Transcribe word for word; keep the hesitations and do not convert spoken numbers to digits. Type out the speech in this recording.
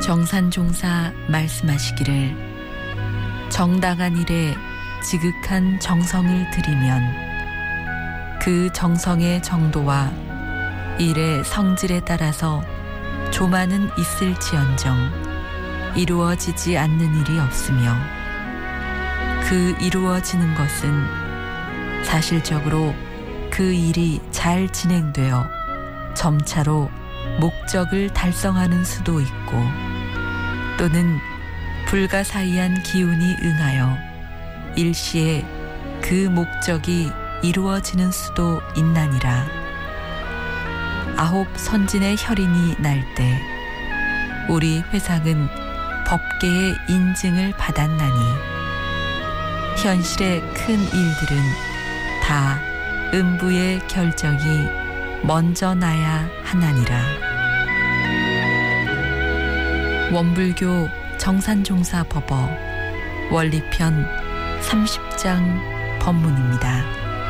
정산종사 말씀하시기를 정당한 일에 지극한 정성을 들이면 그 정성의 정도와 일의 성질에 따라서 조마는 있을지언정 이루어지지 않는 일이 없으며 그 이루어지는 것은 사실적으로 그 일이 잘 진행되어 점차로 목적을 달성하는 수도 있고 또는 불가사의한 기운이 응하여 일시에 그 목적이 이루어지는 수도 있나니라. 아홉 선진의 혈인이 날 때 우리 회상은 법계의 인증을 받았나니 현실의 큰 일들은 다 음부의 결정이 먼저 나야 하나니라. 원불교 정산종사 법어 원리편 삼십 장 법문입니다.